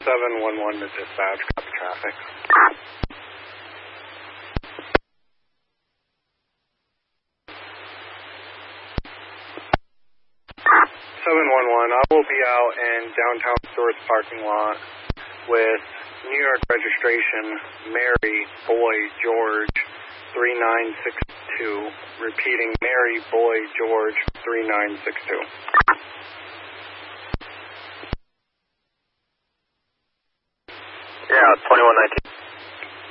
711 to dispatch, copy traffic. 711, I will be out in downtown Stewart's parking lot with New York registration, Mary Boy George 3962. Repeating, Mary Boy George 3962.